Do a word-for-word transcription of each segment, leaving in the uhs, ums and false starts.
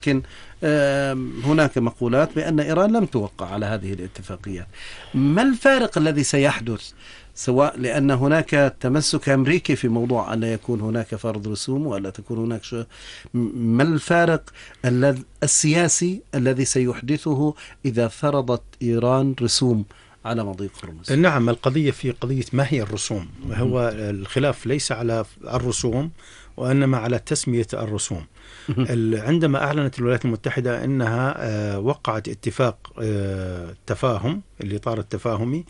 لكن هناك مقولات بأن إيران لم توقع على هذه الاتفاقيات. ما الفارق الذي سيحدث، سواء لأن هناك تمسك أمريكي في موضوع أن لا يكون هناك فرض رسوم ولا تكون هناك شو، ما الفارق السياسي الذي سيحدثه إذا فرضت إيران رسوم على مضيق هرمز؟ نعم، القضية في قضية ما هي الرسوم. هو الخلاف ليس على الرسوم وإنما على تسمية الرسوم. عندما أعلنت الولايات المتحدة أنها وقعت اتفاق تفاهم، الإطار التفاهمي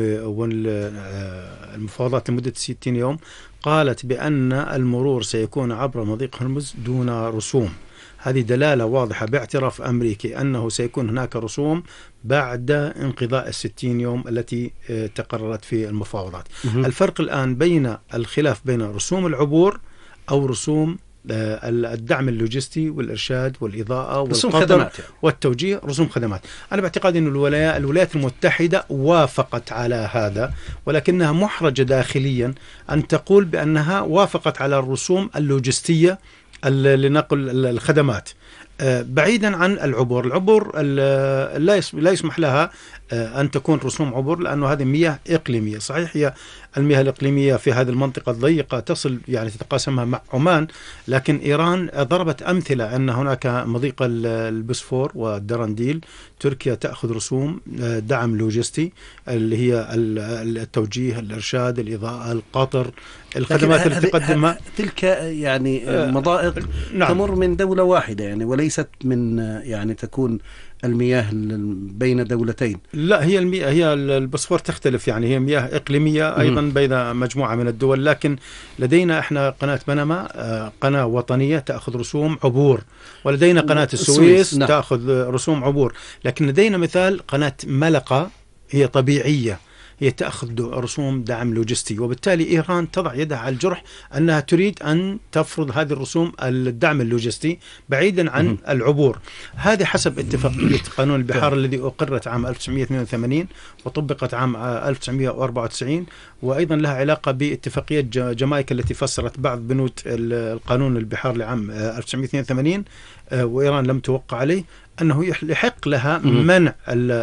والمفاوضات لمدة ستين يوم، قالت بأن المرور سيكون عبر مضيق هرمز دون رسوم. هذه دلالة واضحة باعتراف أمريكي أنه سيكون هناك رسوم بعد انقضاء الستين يوم التي تقررت في المفاوضات. الفرق الآن بين الخلاف بين رسوم العبور أو رسوم الدعم اللوجستي والإرشاد والإضاءة والقطر والتوجيه، رسوم خدمات. أنا باعتقادي أن الولايات المتحدة وافقت على هذا، ولكنها محرجة داخليا أن تقول بأنها وافقت على الرسوم اللوجستية لنقل الخدمات بعيدا عن العبور. العبور لا يسمح لها أن تكون رسوم عبور لأنه هذه مياه إقليمية. صحيح هي المياه الإقليمية في هذه المنطقة الضيقة تصل يعني تتقاسمها مع عمان، لكن إيران ضربت أمثلة أن هناك مضيق البسفور والدرنديل، تركيا تأخذ رسوم دعم لوجستي اللي هي التوجيه، الإرشاد، الإضاءة، القطر، الخدمات اللي تقدمها. تلك يعني مضائق نعم. تمر من دولة واحدة يعني، وليست من يعني تكون المياه بين دولتين. لا، هي المياه هي البسفور تختلف، يعني هي مياه إقليمية أيضا بين مجموعة من الدول. لكن لدينا احنا قناة بنما قناة وطنية تأخذ رسوم عبور، ولدينا قناة السويس نعم. تأخذ رسوم عبور. لكن لدينا مثال قناة ملقا هي طبيعية، هي تأخذ رسوم دعم لوجستي، وبالتالي إيران تضع يدها على الجرح أنها تريد أن تفرض هذه الرسوم الدعم اللوجستي بعيدا عن العبور. هذه حسب اتفاقية قانون البحار الذي أقرت عام ألف وتسعمائة واثنين وثمانين وطبقت عام ألف وتسعمائة وأربعة وتسعين، وأيضا لها علاقة باتفاقية جامايكا التي فسرت بعض بنود القانون البحار لعام ألف وتسعمائة واثنين وثمانين وإيران لم توقع عليه، أنه يحق لها منع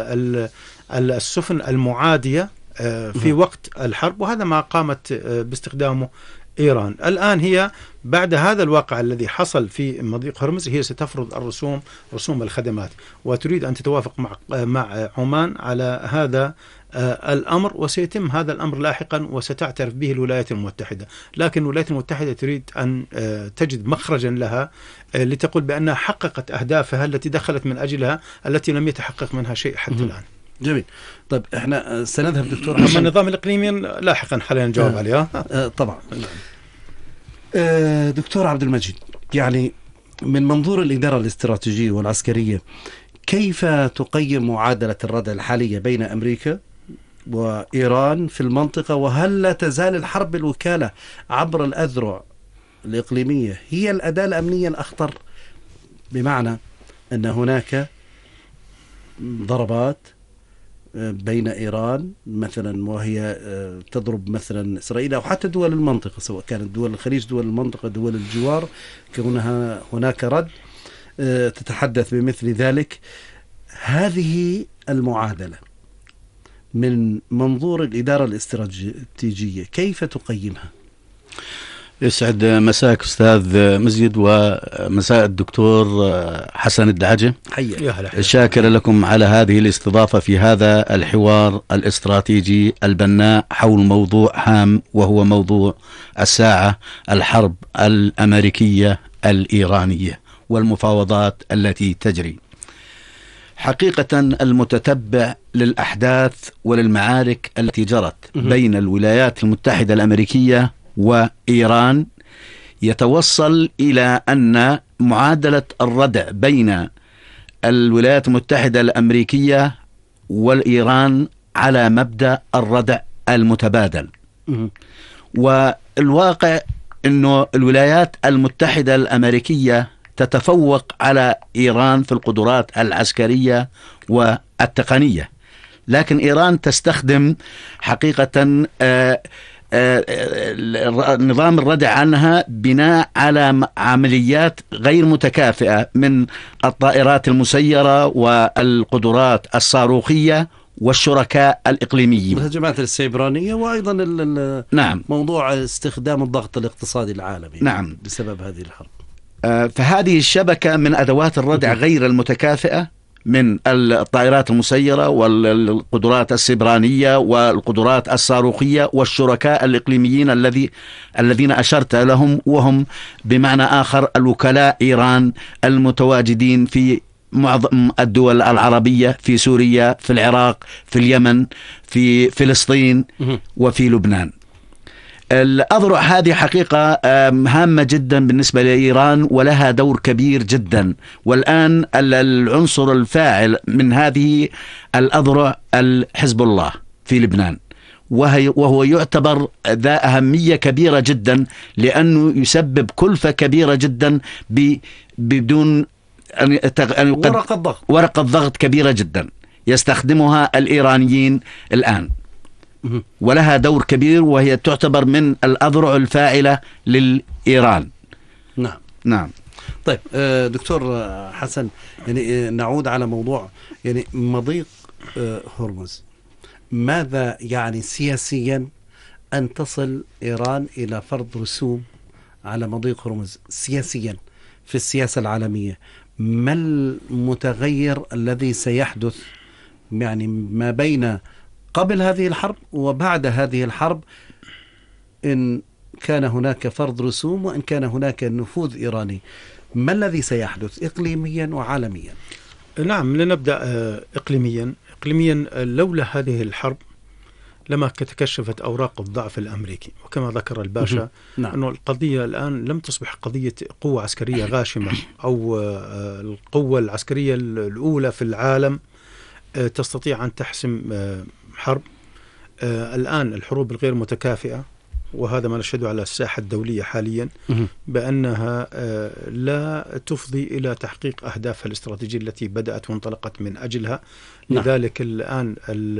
السفن المعادية في وقت الحرب، وهذا ما قامت باستخدامه إيران. الآن هي بعد هذا الواقع الذي حصل في مضيق هرمز هي ستفرض الرسوم، رسوم الخدمات، وتريد أن تتوافق مع مع عمان على هذا الأمر، وسيتم هذا الأمر لاحقا وستعترف به الولايات المتحدة. لكن الولايات المتحدة تريد أن تجد مخرجا لها لتقول بأنها حققت أهدافها التي دخلت من أجلها، التي لم يتحقق منها شيء حتى الآن. جميل. طيب احنا سنذهب دكتور أما النظام الإقليمي لاحقا حاليا نجاوب آه عليها. آه طبعا. آه دكتور عبد المجيد، يعني من منظور الإدارة الاستراتيجية والعسكرية، كيف تقيم معادلة الردع الحالية بين أمريكا وإيران في المنطقة؟ وهل لا تزال الحرب بالوكالة عبر الأذرع الإقليمية هي الأداة الأمنية الأخطر، بمعنى أن هناك ضربات بين إيران مثلا وهي تضرب مثلا إسرائيل أو حتى دول المنطقة، سواء كانت دول الخليج، دول المنطقة، دول الجوار، كونها هناك رد تتحدث بمثل ذلك. هذه المعادلة من منظور الإدارة الاستراتيجية كيف تقيمها؟ يسعد مساك أستاذ مزيد ومساء الدكتور حسن الدعجة، شاكر لكم على هذه الاستضافة في هذا الحوار الاستراتيجي البناء حول موضوع هام، وهو موضوع الساعة، الحرب الأمريكية الإيرانية والمفاوضات التي تجري. حقيقة المتتبع للأحداث وللمعارك التي جرت بين الولايات المتحدة الأمريكية وإيران يتوصل إلى أن معادلة الردع بين الولايات المتحدة الأمريكية والإيران على مبدأ الردع المتبادل. والواقع أنه الولايات المتحدة الأمريكية تتفوق على إيران في القدرات العسكرية والتقنية، لكن إيران تستخدم حقيقة نظام الردع عنها بناء على عمليات غير متكافئة من الطائرات المسيرة والقدرات الصاروخية والشركاء الإقليميين، الهجمات السيبرانية، وأيضا نعم موضوع استخدام الضغط الاقتصادي العالمي نعم بسبب هذه الحرب. فهذه الشبكة من أدوات الردع غير المتكافئة من الطائرات المسيرة والقدرات السيبرانية والقدرات الصاروخية والشركاء الإقليميين الذي الذين أشرت لهم، وهم بمعنى آخر الوكلاء إيران المتواجدين في معظم الدول العربية، في سوريا، في العراق، في اليمن، في فلسطين وفي لبنان. الأذرع هذه حقيقة هامة جدا بالنسبة لإيران ولها دور كبير جدا، والآن العنصر الفاعل من هذه الأذرع حزب الله في لبنان، وهو يعتبر ذا أهمية كبيرة جدا لأنه يسبب كلفة كبيرة جدا بدون أن ورقة ضغط ورقة ضغط كبيرة جدا يستخدمها الإيرانيين الآن، ولها دور كبير، وهي تعتبر من الأذرع الفاعلة للإيران. نعم نعم. طيب دكتور حسن، يعني نعود على موضوع يعني مضيق هرمز. ماذا يعني سياسيا أن تصل إيران إلى فرض رسوم على مضيق هرمز سياسيا في السياسة العالمية؟ ما المتغير الذي سيحدث يعني ما بين قبل هذه الحرب وبعد هذه الحرب، إن كان هناك فرض رسوم وإن كان هناك نفوذ إيراني؟ ما الذي سيحدث إقليميا وعالميا؟ نعم، لنبدأ إقليميا. إقليميا لولا هذه الحرب لما تكشفت أوراق الضعف الأمريكي، وكما ذكر الباشا نعم. أنه القضية الآن لم تصبح قضية قوة عسكرية غاشمة أو القوة العسكرية الأولى في العالم تستطيع أن تحسم حرب. الآن الحروب الغير متكافئة، وهذا ما نشهده على الساحة الدولية حاليا، بأنها لا تفضي إلى تحقيق أهدافها الاستراتيجية التي بدأت وانطلقت من أجلها. لذلك الآن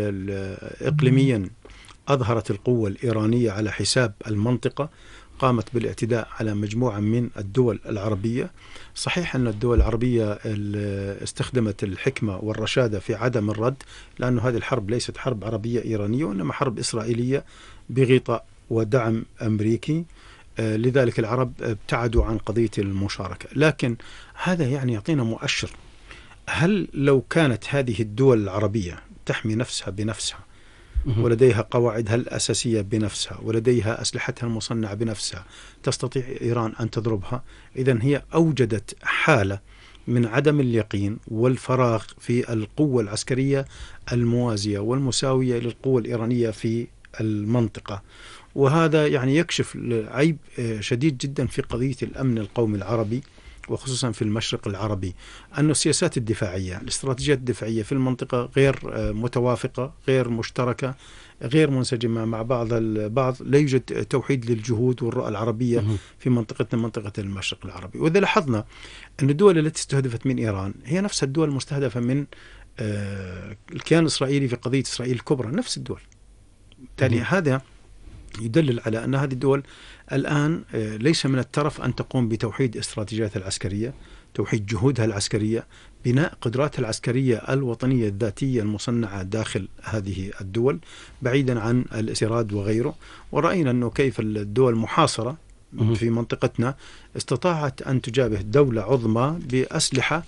إقليميا أظهرت القوة الإيرانية على حساب المنطقة، قامت بالاعتداء على مجموعة من الدول العربية. صحيح أن الدول العربية استخدمت الحكمة والرشادة في عدم الرد، لأن هذه الحرب ليست حرب عربية إيرانية، وإنما حرب إسرائيلية بغطاء ودعم أمريكي. لذلك العرب ابتعدوا عن قضية المشاركة. لكن هذا يعني يعطينا مؤشر، هل لو كانت هذه الدول العربية تحمي نفسها بنفسها ولديها قواعدها الأساسية بنفسها ولديها أسلحتها المصنعة بنفسها، تستطيع إيران أن تضربها؟ إذن هي أوجدت حالة من عدم اليقين والفراغ في القوة العسكرية الموازية والمساوية للقوة الإيرانية في المنطقة. وهذا يعني يكشف عيب شديد جدا في قضية الأمن القومي العربي، وخصوصا في المشرق العربي، أن السياسات الدفاعية الاستراتيجيات الدفاعية في المنطقة غير متوافقة، غير مشتركة، غير منسجمة مع بعض البعض. لا يوجد توحيد للجهود والرؤى العربية في منطقتنا، منطقة المشرق العربي. وإذا لاحظنا أن الدول التي استهدفت من إيران هي نفس الدول المستهدفة من الكيان الإسرائيلي في قضية إسرائيل الكبرى، نفس الدول. بالتالي هذا يدلل على أن هذه الدول الآن ليس من الترف أن تقوم بتوحيد استراتيجياتها العسكرية، توحيد جهودها العسكرية، بناء قدراتها العسكرية الوطنية الذاتية المصنعة داخل هذه الدول بعيدا عن الاستيراد وغيره. ورأينا أنه كيف الدول المحاصرة في منطقتنا استطاعت أن تجابه دولة عظمى بأسلحة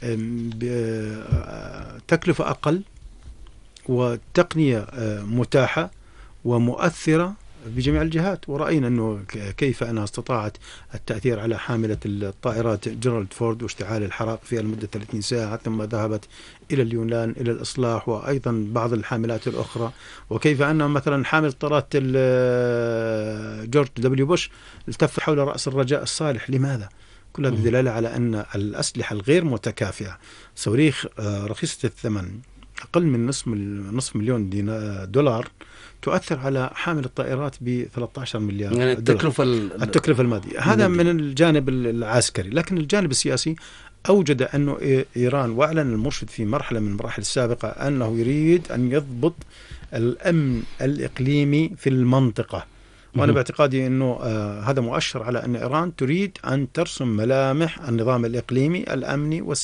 تكلفة أقل وتقنية متاحة ومؤثرة بجميع الجهات. ورأينا أنه كيف أنها استطاعت التأثير على حاملة الطائرات جيرالد فورد واشتعال الحرائق فيها لمدة ثلاثين ساعة، ثم ذهبت إلى اليونان إلى الإصلاح، وأيضا بعض الحاملات الأخرى. وكيف أن مثلا حامل طائرات جورج دبليو بوش التف حول رأس الرجاء الصالح. لماذا؟ كل هذا دلالة على أن الأسلحة الغير متكافئة، صواريخ رخيصة الثمن أقل من نصف نصف مليون دولار تؤثر على حامل الطائرات ب ثلاثة عشر مليار يعني دولار. التكلفة التكلفة المادية. هذا من الجانب العسكري. لكن الجانب السياسي أوجد أنه إيران، وأعلن المرشد في مرحلة من المراحل السابقة أنه يريد أن يضبط الأمن الإقليمي في المنطقة. وأنا باعتقادي أنه آه هذا مؤشر على أن إيران تريد أن ترسم ملامح النظام الإقليمي الأمني والسياسي